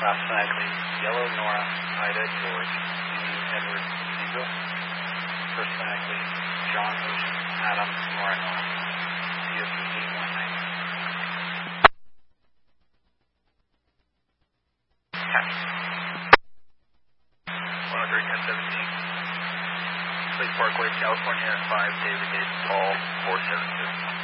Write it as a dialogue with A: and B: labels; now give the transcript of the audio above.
A: Last flag, lead, Yellow, Nora, Ida, George, Emu, Edward, Eagle. First flag, lead, John, Ocean, Adam, Nora, Nora. DOT 819. Copy. 103, 1017. Place Parkway, California, 5, David, Paul, 472.